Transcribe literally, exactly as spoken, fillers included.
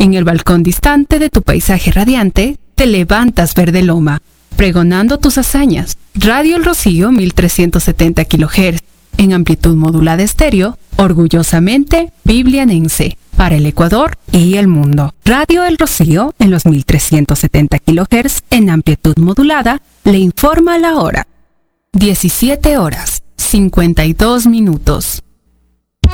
En el balcón distante de tu paisaje radiante, te levantas verde loma, pregonando tus hazañas. Radio El Rocío mil trescientos setenta kilohertz, en amplitud modulada estéreo, orgullosamente biblianense, para el Ecuador y el mundo. Radio El Rocío, en los mil trescientos setenta kilohertz, en amplitud modulada, le informa la hora. diecisiete horas, cincuenta y dos minutos.